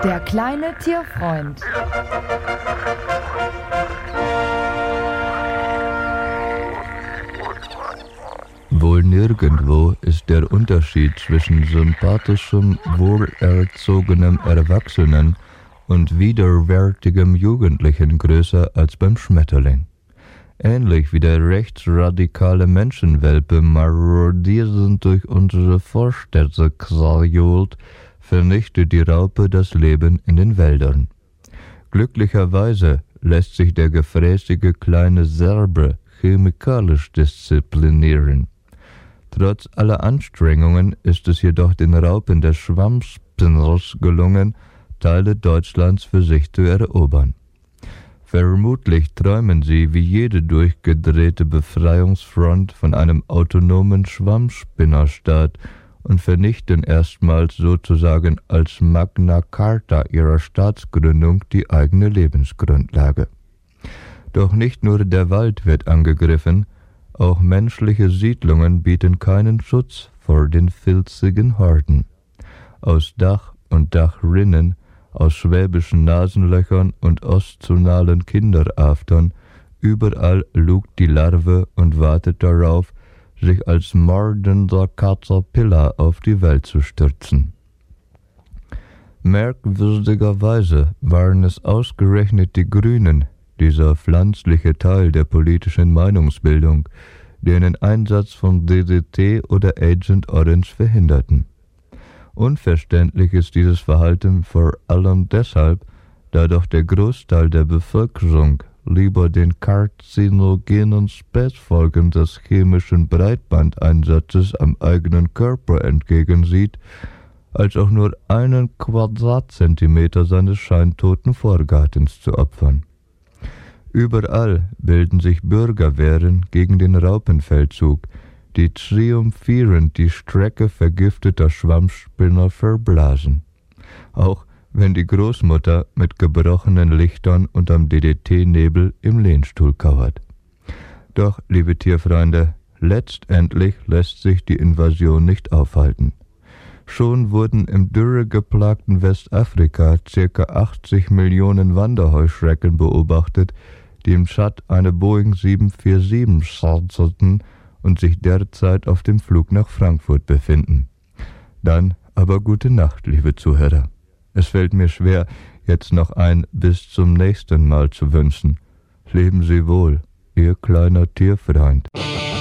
Der kleine Tierfreund. Wohl nirgendwo ist der Unterschied zwischen sympathischem, wohlerzogenem Erwachsenen und widerwärtigem Jugendlichen größer als beim Schmetterling. Ähnlich wie der rechtsradikale Menschenwelpe marodierend durch unsere Vorstädte krajolt, vernichtet die Raupe das Leben in den Wäldern. Glücklicherweise lässt sich der gefräßige kleine Serbe chemikalisch disziplinieren. Trotz aller Anstrengungen ist es jedoch den Raupen des Schwammspinners gelungen, Teile Deutschlands für sich zu erobern. Vermutlich träumen sie wie jede durchgedrehte Befreiungsfront von einem autonomen Schwammspinnerstaat und vernichten erstmals sozusagen als Magna Carta ihrer Staatsgründung die eigene Lebensgrundlage. Doch nicht nur der Wald wird angegriffen, auch menschliche Siedlungen bieten keinen Schutz vor den filzigen Horden. Aus Dach und Dachrinnen, aus schwäbischen Nasenlöchern und oszonalen Kinderaftern, überall lugt die Larve und wartet darauf, sich als mordender Caterpillar auf die Welt zu stürzen. Merkwürdigerweise waren es ausgerechnet die Grünen, dieser pflanzliche Teil der politischen Meinungsbildung, die einen Einsatz von DDT oder Agent Orange verhinderten. Unverständlich ist dieses Verhalten vor allem deshalb, da doch der Großteil der Bevölkerung lieber den karzinogenen Spätfolgen des chemischen Breitbandeinsatzes am eigenen Körper entgegensieht, als auch nur einen Quadratzentimeter seines scheintoten Vorgartens zu opfern. Überall bilden sich Bürgerwehren gegen den Raupenfeldzug, die triumphierend die Strecke vergifteter Schwammspinner verblasen. Auch wenn die Großmutter mit gebrochenen Lichtern unterm DDT-Nebel im Lehnstuhl kauert. Doch, liebe Tierfreunde, letztendlich lässt sich die Invasion nicht aufhalten. Schon wurden im dürregeplagten Westafrika ca. 80 Millionen Wanderheuschrecken beobachtet, die im Tschad eine Boeing 747 charterten und sich derzeit auf dem Flug nach Frankfurt befinden. Dann aber gute Nacht, liebe Zuhörer. Es fällt mir schwer, jetzt noch ein bis zum nächsten Mal zu wünschen. Leben Sie wohl, Ihr kleiner Tierfreund.